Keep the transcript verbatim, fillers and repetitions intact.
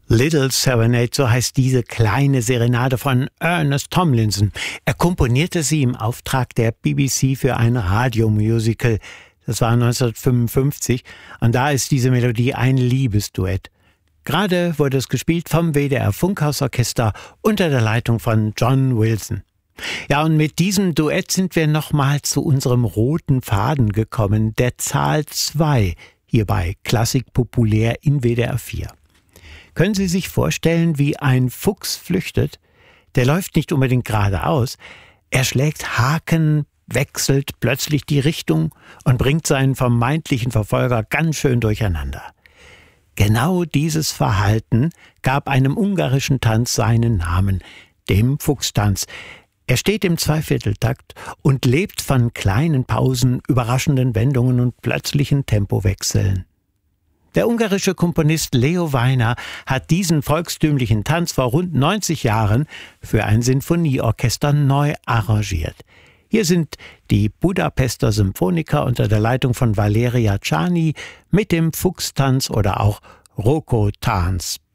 Little Serenade, so heißt diese kleine Serenade von Ernest Tomlinson. Er komponierte sie im Auftrag der B B C für ein Radiomusical. Das war neunzehnhundertfünfundfünfzig und da ist diese Melodie ein Liebesduett. Gerade wurde es gespielt vom W D R Funkhausorchester unter der Leitung von John Wilson. Ja, und mit diesem Duett sind wir nochmal zu unserem roten Faden gekommen, der Zahl zwei, hier bei Klassik populär in W D R vier. Können Sie sich vorstellen, wie ein Fuchs flüchtet? Der läuft nicht unbedingt geradeaus. Er schlägt Haken, wechselt plötzlich die Richtung und bringt seinen vermeintlichen Verfolger ganz schön durcheinander. Genau dieses Verhalten gab einem ungarischen Tanz seinen Namen, dem Fuchstanz. Er steht im Zweivierteltakt und lebt von kleinen Pausen, überraschenden Wendungen und plötzlichen Tempowechseln. Der ungarische Komponist Leo Weiner hat diesen volkstümlichen Tanz vor rund neunzig Jahren für ein Sinfonieorchester neu arrangiert. Hier sind die Budapester Symphoniker unter der Leitung von Valeria Czarny mit dem Fuchstanz oder auch Roko-Tanz